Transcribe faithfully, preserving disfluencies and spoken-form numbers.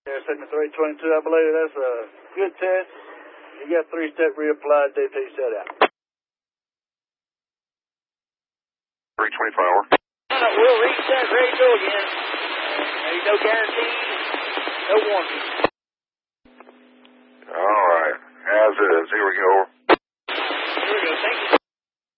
Air Segment three twenty-two, I believe that's a good test. You got three-step reapplied D P set out. three twenty-five hour. Uh, we'll reset, ready to go again. There's no guarantees, no warranties. All right, as is. Here we go.